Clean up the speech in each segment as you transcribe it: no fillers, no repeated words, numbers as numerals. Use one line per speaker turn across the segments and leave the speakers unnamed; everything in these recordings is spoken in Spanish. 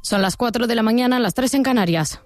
Son las 4 de la mañana, las 3 en Canarias.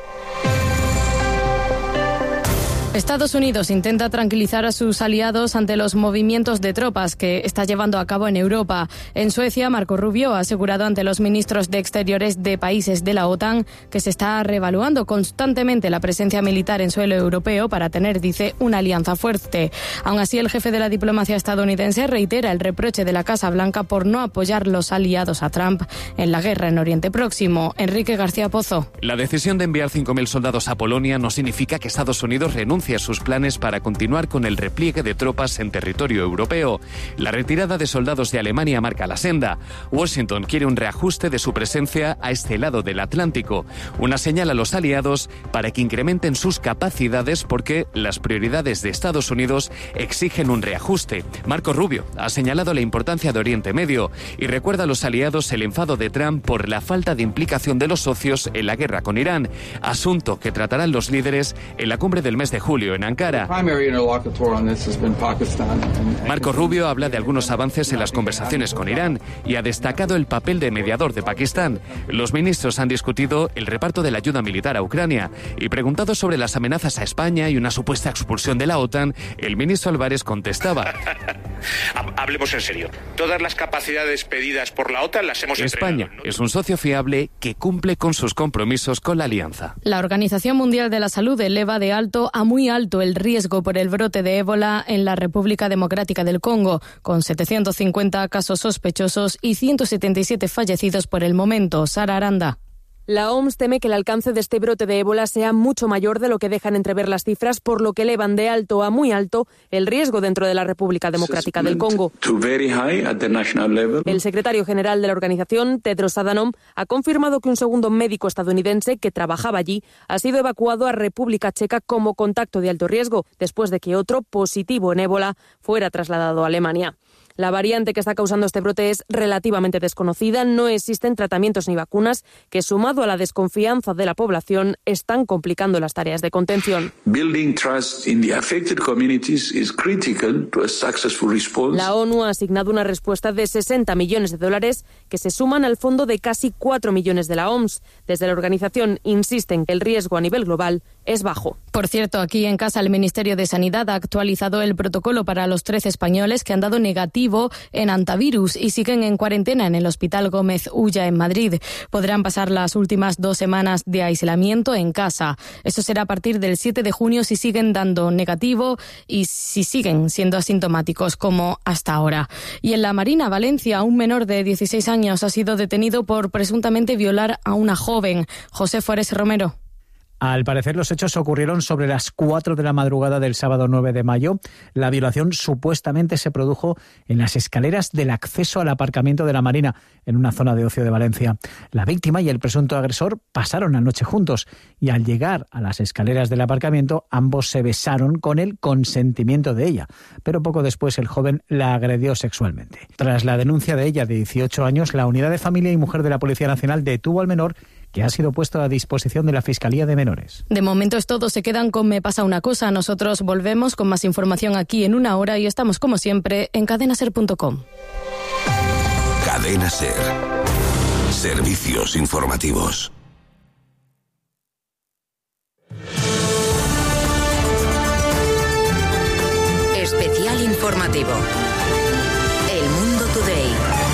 Estados Unidos intenta tranquilizar a sus aliados ante los movimientos de tropas que está llevando a cabo en Europa. En Suecia, Marco Rubio ha asegurado ante los ministros de Exteriores de países de la OTAN que se está reevaluando constantemente la presencia militar en suelo europeo para tener, dice, una alianza fuerte. Aún así, el jefe de la diplomacia estadounidense reitera el reproche de la Casa Blanca por no apoyar los aliados a Trump en la guerra en Oriente Próximo. Enrique García Pozo.
La decisión de enviar 5.000 soldados a Polonia no significa que Estados Unidos renuncie a sus planes para continuar con el repliegue de tropas en territorio europeo. La retirada de soldados de Alemania marca la senda. Washington quiere un reajuste de su presencia a este lado del Atlántico, una señal a los aliados para que incrementen sus capacidades porque las prioridades de Estados Unidos exigen un reajuste. Marco Rubio ha señalado la importancia de Oriente Medio y recuerda a los aliados el enfado de Trump por la falta de implicación de los socios en la guerra con Irán, asunto que tratarán los líderes en la cumbre del mes de julio en Ankara. Marco Rubio habla de algunos avances en las conversaciones con Irán y ha destacado el papel de mediador de Pakistán. Los ministros han discutido el reparto de la ayuda militar a Ucrania y preguntado sobre las amenazas a España y una supuesta expulsión de la OTAN, el ministro Álvarez contestaba:
hablemos en serio. Todas las capacidades pedidas por la OTAN las hemos entregado.
España es un socio fiable que cumple con sus compromisos con la alianza.
La Organización Mundial de la Salud eleva de alto a muy alto el riesgo por el brote de ébola en la República Democrática del Congo, con 750 casos sospechosos y 177 fallecidos por el momento. Sara Aranda.
La OMS teme que el alcance de este brote de ébola sea mucho mayor de lo que dejan entrever las cifras, por lo que elevan de alto a muy alto el riesgo dentro de la República Democrática del Congo. El secretario general de la organización, Tedros Adhanom, ha confirmado que un segundo médico estadounidense que trabajaba allí ha sido evacuado a República Checa como contacto de alto riesgo, después de que otro positivo en ébola fuera trasladado a Alemania. La variante que está causando este brote es relativamente desconocida, no existen tratamientos ni vacunas que, sumado a la desconfianza de la población, están complicando las tareas de contención. La ONU ha asignado una respuesta de $60 millones que se suman al fondo de casi 4 millones de la OMS. Desde la organización insisten que el riesgo a nivel global es bajo.
Por cierto, aquí en casa el Ministerio de Sanidad ha actualizado el protocolo para los 13 españoles que han dado negativo en antivirus y siguen en cuarentena en el Hospital Gómez Ulla en Madrid. Podrán pasar las últimas 2 semanas de aislamiento en casa. Eso será a partir del 7 de junio si siguen dando negativo y si siguen siendo asintomáticos como hasta ahora. Y en la Marina, Valencia, un menor de 16 años ha sido detenido por presuntamente violar a una joven. José Fuárez Romero.
Al parecer, los hechos ocurrieron sobre las 4 de la madrugada del sábado 9 de mayo. La violación supuestamente se produjo en las escaleras del acceso al aparcamiento de la Marina, en una zona de ocio de Valencia. La víctima y el presunto agresor pasaron la noche juntos y al llegar a las escaleras del aparcamiento, ambos se besaron con el consentimiento de ella. Pero poco después el joven la agredió sexualmente. Tras la denuncia de ella de 18 años, la Unidad de Familia y Mujer de la Policía Nacional detuvo al menor, que ha sido puesto a disposición de la Fiscalía de Menores.
De momento es todo, se quedan con Me pasa una cosa. Nosotros volvemos con más información aquí en una hora y estamos como siempre en cadenaser.com.
Cadena Ser. Servicios informativos.
Especial informativo. El Mundo Today.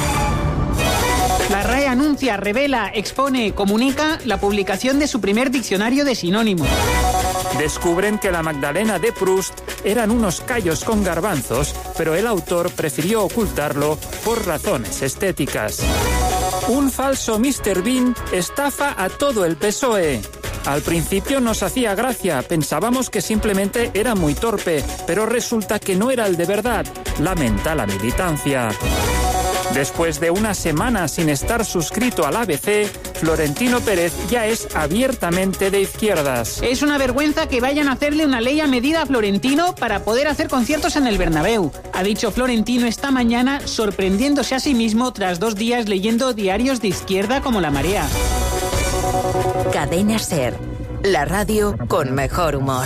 La RAE anuncia, revela, expone, comunica la publicación de su primer diccionario de sinónimos.
Descubren que la Magdalena de Proust eran unos callos con garbanzos, pero el autor prefirió ocultarlo por razones estéticas. Un falso Mr. Bean estafa a todo el PSOE. Al principio nos hacía gracia, pensábamos que simplemente era muy torpe, pero resulta que no era el de verdad, lamenta la militancia. Después de una semana sin estar suscrito al ABC, Florentino Pérez ya es abiertamente de izquierdas.
Es una vergüenza que vayan a hacerle una ley a medida a Florentino para poder hacer conciertos en el Bernabéu, ha dicho Florentino esta mañana, sorprendiéndose a sí mismo tras 2 días leyendo diarios de izquierda como La Marea.
Cadena Ser, la radio con mejor humor.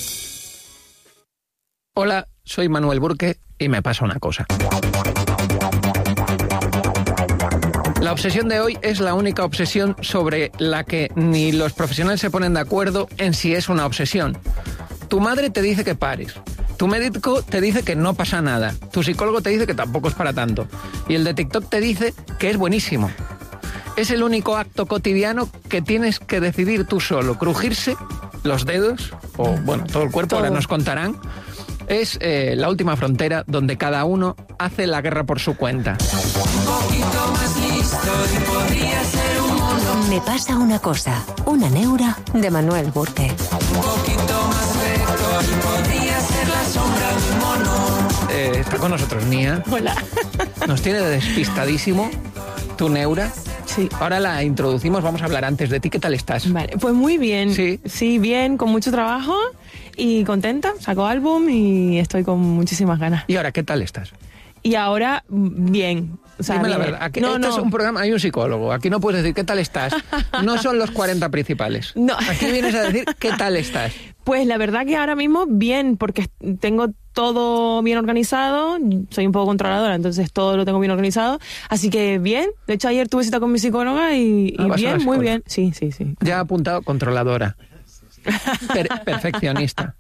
Hola, soy Manuel Burke y me pasa una cosa. La obsesión de hoy es la única obsesión sobre la que ni los profesionales se ponen de acuerdo en si es una obsesión. Tu madre te dice que pares. Tu médico te dice que no pasa nada. Tu psicólogo te dice que tampoco es para tanto. Y el de TikTok te dice que es buenísimo. Es el único acto cotidiano que tienes que decidir tú solo. Crujirse los dedos, o bueno, todo el cuerpo, ahora nos contarán. Es la última frontera donde cada uno hace la guerra por su cuenta.
Un poquito más listo y podría ser un mono.
Me pasa una cosa, una neura de Manuel Burke.
Un poquito más recto y podría ser la sombra de un mono.
Está con nosotros Nia.
Hola.
Nos tiene despistadísimo tu neura.
Sí.
Ahora la introducimos, vamos a hablar antes de ti. ¿Qué tal estás?
Vale, pues muy bien.
Sí,
bien, con mucho trabajo y contenta. Saco álbum y estoy con muchísimas ganas.
¿Y ahora qué tal estás?
Y ahora, bien. O sea,
dime
bien.
la verdad. Aquí, no. Es un programa, hay un psicólogo. Aquí no puedes decir qué tal estás. No son los 40 principales.
No.
Aquí vienes a decir qué tal estás.
Pues la verdad que ahora mismo bien, porque tengo todo bien organizado, soy un poco controladora, entonces todo lo tengo bien organizado, así que bien. De hecho ayer tuve cita con mi psicóloga y bien, muy bien. Sí.
Ya ha apuntado controladora. Perfeccionista.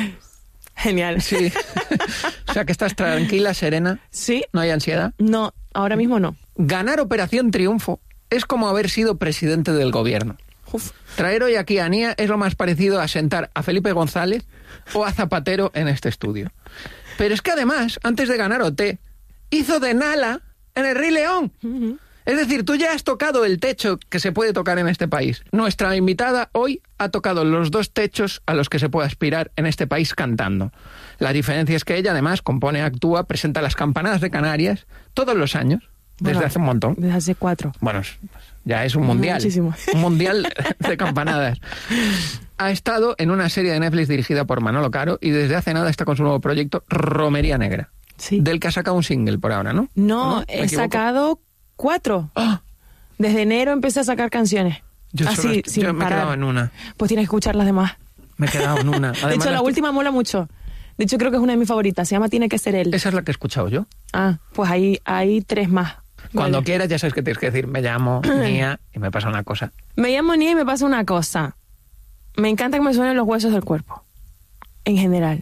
Genial.
Sí. O sea que estás tranquila, serena.
Sí.
¿No hay ansiedad?
No, ahora mismo no.
Ganar Operación Triunfo es como haber sido presidente del gobierno.
Uf.
Traer hoy aquí a Nia es lo más parecido a sentar a Felipe González o a Zapatero en este estudio. Pero es que además, antes de ganar OT, hizo de Nala en El Rey León.
Uh-huh.
Es decir, tú ya has tocado el techo que se puede tocar en este país. Nuestra invitada hoy ha tocado los 2 techos a los que se puede aspirar en este país cantando. La diferencia es que ella además compone, actúa, presenta las campanadas de Canarias todos los años, desde hace un montón.
Desde hace 4.
Bueno, ya es un mundial.
Muchísimo.
Un mundial de campanadas. Ha estado en una serie de Netflix dirigida por Manolo Caro y desde hace nada está con su nuevo proyecto Romería Negra.
Sí.
Del que ha sacado un single por ahora, ¿no?
No, he sacado 4.
¡Oh!
Desde enero empecé a sacar canciones. Así, sin
yo me he
parar.
quedado en una.
Pues tienes que escuchar las demás.
Me he quedado en una. Además,
de hecho, la última mola mucho. De hecho, creo que es una de mis favoritas. Se llama Tiene que ser él.
Esa es la que he escuchado yo.
Ah, pues hay 3 más.
Cuando quieras ya sabes que tienes que decir, me llamo Nia y me pasa una cosa.
Me llamo Nia y me pasa una cosa. Me encanta que me suenen los huesos del cuerpo. En general.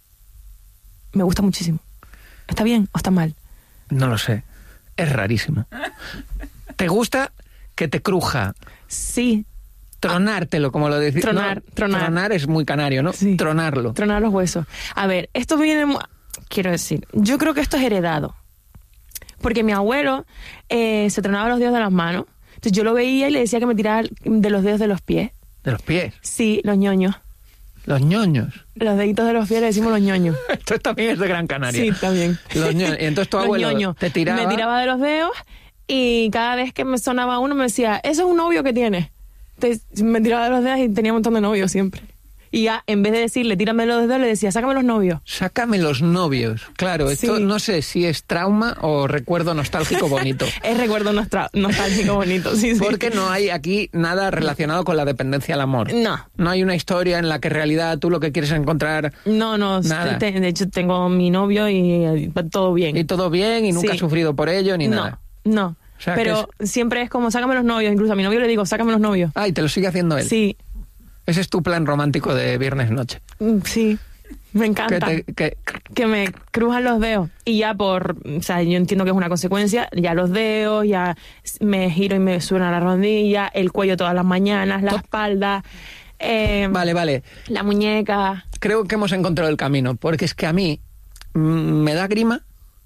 Me gusta muchísimo. ¿Está bien o está mal?
No lo sé. Es rarísimo. ¿Te gusta que te cruja?
Sí.
Tronártelo, como lo decís.
Tronar.
Tronar es muy canario, ¿no?
Sí.
Tronarlo.
Tronar los huesos. A ver, esto viene... Quiero decir, yo creo que esto es heredado. Porque mi abuelo se tronaba los dedos de las manos. Entonces yo lo veía y le decía que me tirara de los dedos de los pies.
¿De los pies?
Sí, los ñoños.
¿Los ñoños?
Los deditos de los pies le decimos los ñoños.
Esto también es de Gran Canaria.
Sí, también.
Los ñoños. Y entonces tu abuelo te tiraba...
Me tiraba de los dedos y cada vez que me sonaba uno me decía, ese es un novio que tienes. Entonces me tiraba de los dedos y tenía un montón de novios siempre. Y ya, en vez de decirle, tírame los dedos, le decía, sácame los novios.
Sácame los novios. Claro, esto no sé si es trauma o recuerdo nostálgico bonito.
Es recuerdo nostálgico bonito, sí.
Porque no hay aquí nada relacionado con la dependencia al amor.
No.
No hay una historia en la que en realidad tú lo que quieres encontrar...
No,
nada.
De hecho tengo mi novio y todo bien.
Y todo bien y nunca has sufrido por ello ni nada.
No.
O sea,
pero siempre es como, sácame los novios. Incluso a mi novio le digo, sácame los novios.
Ah, y te lo sigue haciendo él.
Sí.
Ese es tu plan romántico de viernes noche.
Sí, me encanta. Que me crujan los dedos. Y ya yo entiendo que es una consecuencia, ya los dedos, ya me giro y me suena la rodilla, el cuello todas las mañanas, la espalda.
Vale.
La muñeca.
Creo que hemos encontrado el camino, porque es que a mí me da grima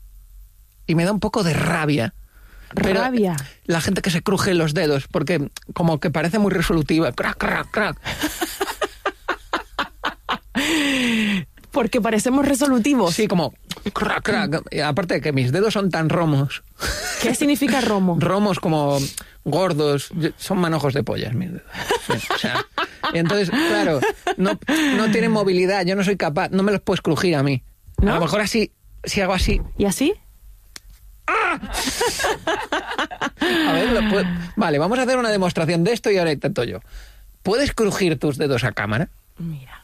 y me da un poco de rabia.
Rabia.
La gente que se cruje los dedos, porque como que parece muy resolutiva. Crac, crac, crack.
Porque parecemos resolutivos.
Sí, como crac, crack. Y aparte de que mis dedos son tan romos.
¿Qué significa romo?
Romos como gordos. Son manojos de pollas mis dedos. Sí, o sea, y entonces, claro, no tienen movilidad. Yo no soy capaz. No me los puedes crujir a mí. ¿No? A lo mejor así, si hago así.
¿Y así?
¡Ah! A ver, vale, vamos a hacer una demostración de esto y ahora intento yo. ¿Puedes crujir tus dedos a cámara?
Mira.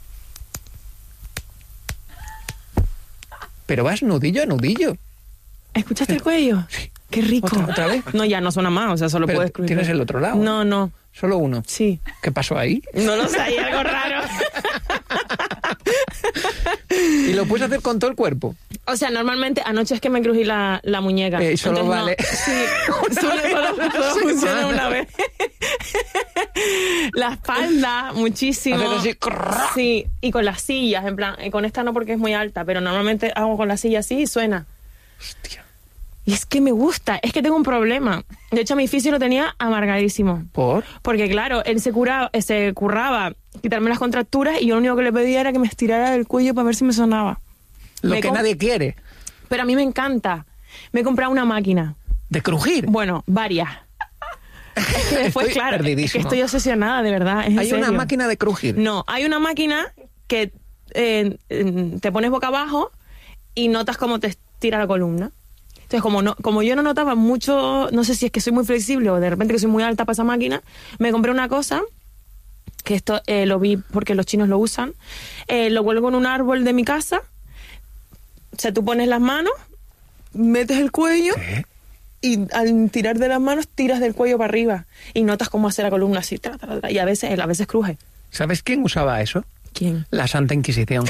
Pero vas nudillo a nudillo.
¿Escuchaste el cuello?
Sí.
Qué rico.
¿Otra vez?
No, ya no suena más, o sea, solo
Pero
puedes crujir.
¿tienes el otro lado?
No.
¿Solo uno?
Sí.
¿Qué pasó ahí?
No lo sé, hay algo raro.
¿Y lo puedes hacer con todo el cuerpo?
O sea, normalmente anoche es que me crují la muñeca.
Solo vale.
No, sí, solo funciona una vez. La espalda, muchísimo.
Así.
Sí, y con las sillas, en plan, con esta no porque es muy alta, pero normalmente hago con la silla así y suena.
Hostia.
Y es que me gusta, es que tengo un problema. De hecho, mi fisio lo tenía amargadísimo.
¿Por?
Porque claro, él se curraba quitarme las contracturas y yo lo único que le pedía era que me estirara el cuello para ver si me sonaba.
Lo que nadie quiere.
Pero a mí me encanta. Me he comprado una máquina.
¿De crujir?
Bueno, varias. Es que después,
estoy
claro,
perdidísimo.
Es que estoy obsesionada, de verdad.
¿Hay una máquina de crujir?
No, hay una máquina que te pones boca abajo y notas cómo te estira la columna. Entonces, como yo no notaba mucho, no sé si es que soy muy flexible o de repente que soy muy alta para esa máquina, me compré una cosa, que esto lo vi porque los chinos lo usan, lo cuelgo en un árbol de mi casa, o sea, tú pones las manos, metes el cuello,
¿qué?
Y al tirar de las manos, tiras del cuello para arriba y notas cómo hace la columna así, y a veces cruje.
¿Sabes quién usaba eso?
¿Quién?
La Santa Inquisición.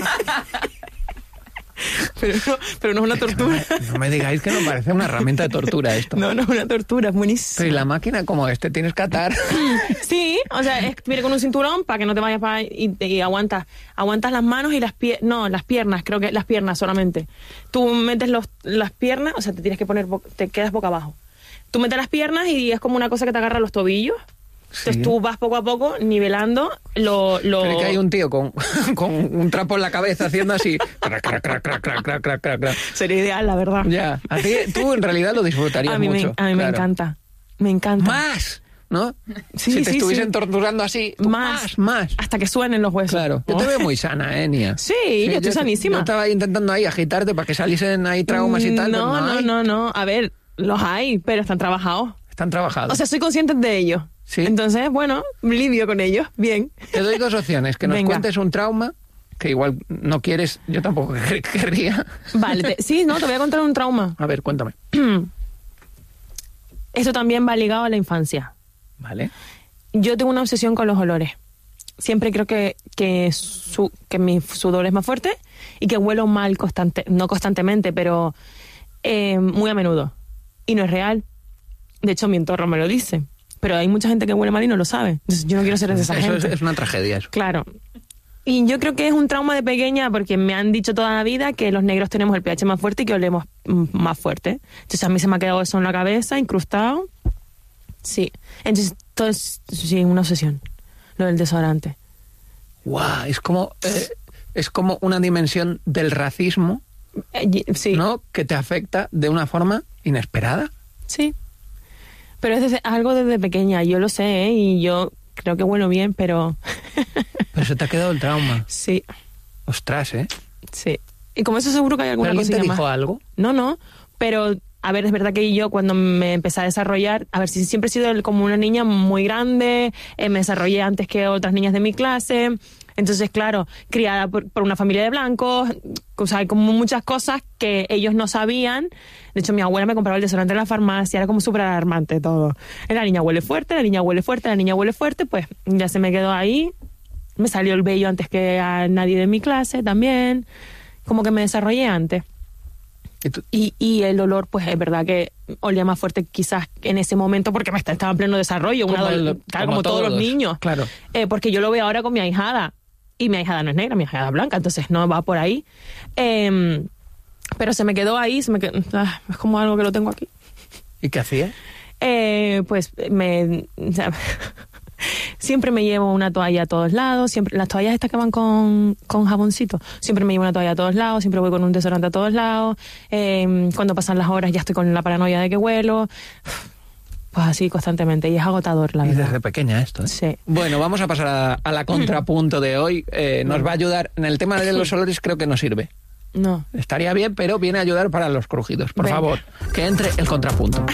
Pero no es una tortura.
No me digáis que no parece una herramienta de tortura esto.
No es una tortura, es buenísimo.
Pero ¿y la máquina como tienes que atar?
Sí, o sea, viene con un cinturón para que no te vayas para y aguantas las manos y las piernas, creo que las piernas solamente. Tú metes las piernas, o sea, te quedas boca abajo. Tú metes las piernas y es como una cosa que te agarra los tobillos. Entonces tú vas poco a poco nivelando lo...
Pero que hay un tío con un trapo en la cabeza haciendo así... Crac, crac, crac, crac, crac, crac, crac, crac.
Sería ideal, la verdad.
Ya, tú en realidad lo disfrutarías mucho.
A mí me encanta. Me encanta.
¡Más! ¿No?
Sí,
si te estuviesen torturando así, más.
Hasta que suenen los huesos.
Claro. Yo te veo muy sana, Nia.
Sí, yo estoy sanísima.
Yo estaba ahí intentando agitarte para que saliesen ahí traumas y tal.
No. A ver, los hay, pero están trabajados.
Están trabajados.
O sea, soy consciente de ellos.
Sí.
Entonces, bueno, lidio con ellos. Bien.
Te doy dos opciones. Que nos cuentes un trauma, que igual no quieres, yo tampoco querría.
Vale, te voy a contar un trauma.
A ver, cuéntame.
Esto también va ligado a la infancia.
Vale.
Yo tengo una obsesión con los olores. Siempre creo que mi sudor es más fuerte y que huelo mal no constantemente, pero muy a menudo. Y no es real. De hecho, mi entorno me lo dice. Pero hay mucha gente que huele mal y no lo sabe. Entonces, yo no quiero ser de esa gente.
Es una tragedia eso.
Claro. Y yo creo que es un trauma de pequeña porque me han dicho toda la vida que los negros tenemos el pH más fuerte y que olemos más fuerte. Entonces, a mí se me ha quedado eso en la cabeza, incrustado. Sí. Entonces, sí, una obsesión. Lo del desodorante.
¡Guau! Es como una dimensión del racismo,
sí,
¿no? Que te afecta de una forma inesperada.
Sí. Pero es algo desde pequeña, yo lo sé, ¿eh? Y yo creo que huelo bien, pero...
Pero se te ha quedado el trauma.
Sí.
Ostras, ¿eh?
Sí. Y como eso seguro que hay alguna
cosilla más. ¿Alguien te dijo
más.
Algo?
No, pero... A ver, es verdad que yo cuando me empecé a desarrollar, a ver, si siempre he sido como una niña muy grande, me desarrollé antes que otras niñas de mi clase, entonces claro, criada por una familia de blancos, o sea, hay como muchas cosas que ellos no sabían. De hecho, mi abuela me compraba el desodorante en la farmacia, era como súper alarmante todo. La niña huele fuerte, la niña huele fuerte, la niña huele fuerte, pues ya se me quedó ahí, me salió el vello antes que a nadie de mi clase también, como que me desarrollé antes. Y el olor, pues es verdad que olía más fuerte quizás en ese momento porque estaba en pleno desarrollo, como todos los niños.
Claro.
Porque yo lo veo ahora con mi ahijada, y mi ahijada no es negra, mi ahijada es blanca, entonces no va por ahí. Pero se me quedó ahí, es como algo que lo tengo aquí.
¿Y qué hacía?
Pues siempre me llevo una toalla a todos lados, siempre las toallas estas que van con jaboncito, siempre me llevo una toalla a todos lados, siempre voy con un desodorante a todos lados, cuando pasan las horas ya estoy con la paranoia de que huelo, pues así constantemente, y es agotador, la verdad.
Y desde pequeña esto, ¿eh?
Sí.
Bueno, vamos a pasar a la contrapunto de hoy, nos va a ayudar, en el tema de los olores creo que no sirve.
No.
Estaría bien, pero viene a ayudar para los crujidos, por favor, que entre el contrapunto.